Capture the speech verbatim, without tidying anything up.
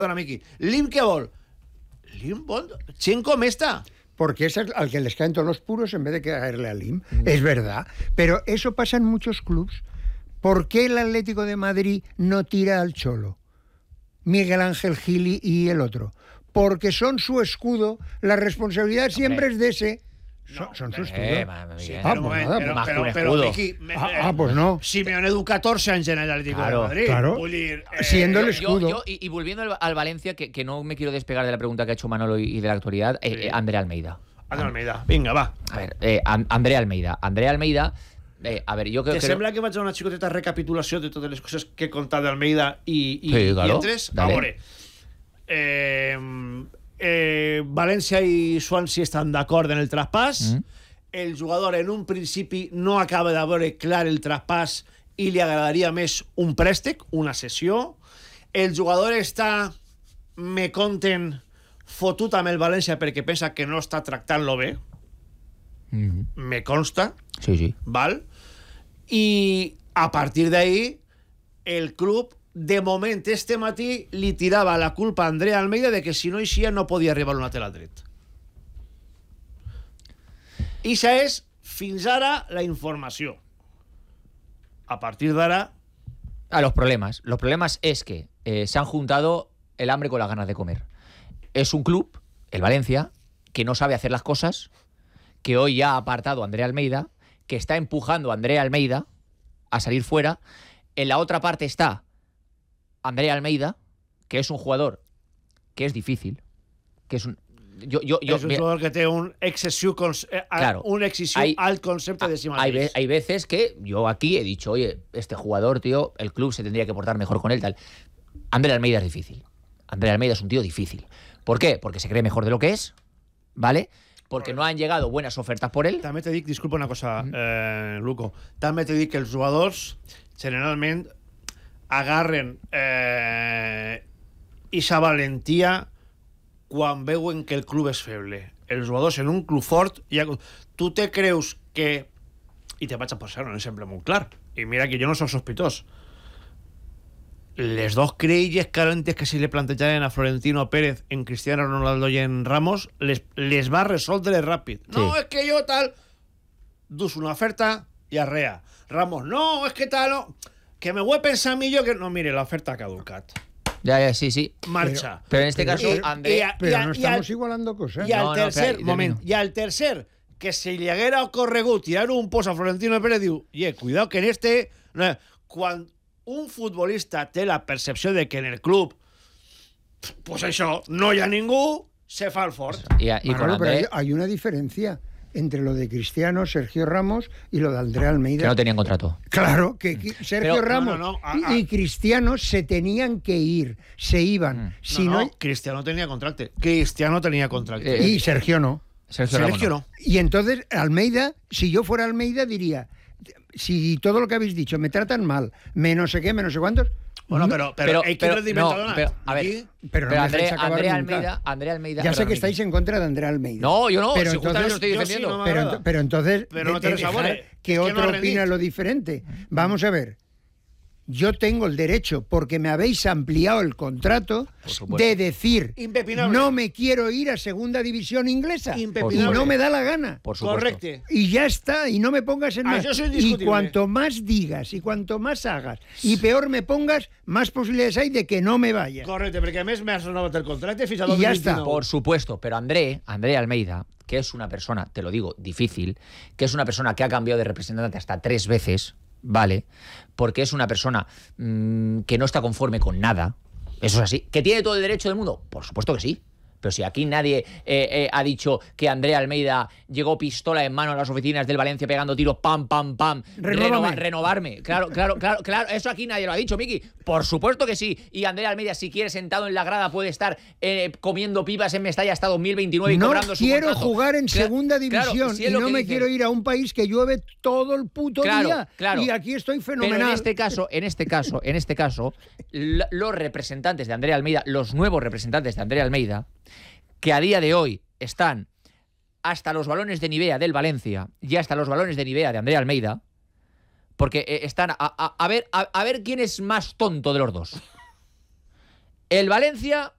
Perdona, Miqui. Lim què vol? Lim vol... Gent com esta. Porque es al que les caen todos los puros en vez de caerle a Lim. Mm. Es verdad. Pero eso pasa en muchos clubs. ¿Por qué el Atlético de Madrid no tira al Cholo? Miguel Ángel Gili y el otro. Porque son su escudo. La responsabilidad Hombre. siempre es de ese. Son, no, son su escudo. Eh, sí, ah, pero, pues nada, pero, más pero, que un pero, escudo. Miqui, me, ah, ah, pues no. Simeone du catorze anys en el Atlético claro, de Madrid. Claro. Dir, eh, Siendo el yo, escudo. Yo, yo, y, y volviendo al, al Valencia, que, que no me quiero despegar de la pregunta que ha hecho Manolo y, y de la actualidad, sí. eh, eh, Andrea Almeida. Andrea Almeida. Vinga, va. A ver, eh, Andrea Almeida. Andrea Almeida... Eh, a ver, jo crec Te que... sembla que vaig a una xicoteta recapitulació de totes les coses que he contat d'Almeida i, i, sí, claro. i entres? A veure, eh, eh, València i Swansea estan d'acord en el traspàs. Mm. El jugador en un principi no acaba de veure clar el traspàs i li agradaria més un préstec, una cessió. El jugador està, me conten, fotut amb el València perquè pensa que no està tractant-lo bé. Mm. Me consta. Sí, sí. Val? I a partir d'ahí el club de moment este matí li tirava la culpa a Andrea Almeida de que si no eixia no podia arribar a un lateral dret. Ixa és fins ara la informació. A partir d'ara... A los problemas. Los problemas es que eh, se han juntado el hambre con las ganas de comer. Es un club, el Valencia, que no sabe hacer las cosas, que hoy ya ha apartado a Andrea Almeida, que está empujando a Andrea Almeida a salir fuera. En la otra parte está Andrea Almeida, que es un jugador que es difícil, que es un... Yo, yo, yo, és un jugador que té un excesiu, eh, claro, un excesiu hay, alt concepte de sí mateix. Hay, hay veces que yo aquí he dicho, oye, este jugador, tío, el club se tendría que portar mejor con él, tal. Andrea Almeida es difícil. Andrea Almeida es un tío difícil. ¿Por qué? Porque se cree mejor de lo que es, ¿vale? Porque no han llegado buenas ofertas por él. També te dic, disculpa una cosa, eh, Luco, també te dic que els jugadors generalment agarren eh, ixa valentia quan veuen que el club és feble. Els jugadors en un club fort, ja, tu te creus que... I te vaig a posar un exemple molt clar. I mira que jo no soc sospitós. Les dos creïlles calentes que se li plantejaren a Florentino Pérez en Cristiano Ronaldo i en Ramos les, les va resoldre ràpid. Sí. No, és que jo tal... Dus una oferta i arrea. Ramos, no, és que tal... No. Que me ho he pensat millor que... No, mire, la oferta ha caducat. Ya, ya, sí, sí. Marcha. Pero, pero en este pero, caso, pero, André... y a, pero y a, no estamos y al, igualando cosas. Y al no, tercer, no, moment, i al tercer, que si li haguera corregut tirar un pos a Florentino Pérez, diu, oye, cuidado que en este... No, quan un futbolista té la percepció de que en el club, pues això, no hi ha ningú, se fa el fort. Y, y Manolo, pero hay, hay una diferencia entre lo de Cristiano, Sergio Ramos y lo de Andrea Almeida. Que no tenían contrato. Claro, que, que Sergio Pero, Ramos no, no, no, a, a, y Cristiano se tenían que ir, se iban. Mm. Si no, no, no, Cristiano tenía contrato. Cristiano tenía contrato. Eh, y Sergio no. Sergio, Sergio Ramos, no. Y entonces Almeida, si yo fuera Almeida, diría, si todo lo que habéis dicho me tratan mal, me no sé qué, me no sé cuántos... Bueno, pero, pero, pero, hay que pero, rendimentar no, una. pero, a ver, Aquí, pero, pero no Andrea, dejáis acabar Andrea nunca. Almeida, Andrea Almeida... Ya sé perdón, que estáis Miki. en contra de Andrea Almeida. No, yo no, pero si entonces, justamente lo estoy yo sí, defendiendo. no me pero, agrada. pero entonces, Pero no de, te de dejar desabone. que Es que otro no opina rendís. lo diferente. Vamos a ver. Yo tengo el derecho, porque me habéis ampliado el contrato, de decir, Impepinable. no me quiero ir a segunda división inglesa. Impepinable. Y no me da la gana. Por supuesto. correcte. Y ya está, y no me pongas en Ah, más. eso es Y indiscutible. cuanto más digas, y cuanto más hagas, y peor me pongas, más posibilidades hay de que no me vaya. Correcte, perquè a més m'has renovat el contracte fins a Y ya dos mil diecinueve. está. Por supuesto, pero André, André Almeida, que es una persona, te lo digo, difícil, que es una persona que ha cambiado de representante hasta tres veces, ¿vale? Porque es una persona mmm, que no está conforme con nada. Eso es así. ¿Que tiene todo el derecho del mundo? Por supuesto que sí. Pero si aquí nadie eh, eh, ha dicho que Andrea Almeida llegó pistola en mano a las oficinas del Valencia pegando tiros, pam, pam, pam, renova, renovarme. Claro, claro, claro, claro. Eso aquí nadie lo ha dicho, Miki. Por supuesto que sí. Y Andrea Almeida, si quiere, sentado en la grada, puede estar eh, comiendo pipas en Mestalla hasta dos mil veintinueve y no cobrando su quiero contrato. jugar en Claro, segunda división, claro, si es y lo no que me dicen. quiero ir a un país que llueve todo el puto Claro, día. claro. Y aquí estoy fenomenal. Pero en este caso, en este caso, en este caso, l- los representantes de Andrea Almeida, los nuevos representantes de Andrea Almeida, que a día de hoy están hasta los balones de Nivea del Valencia y hasta los balones de Nivea de Andrea Almeida, porque eh, están a, a, a ver a, a ver quién es más tonto de los dos. El Valencia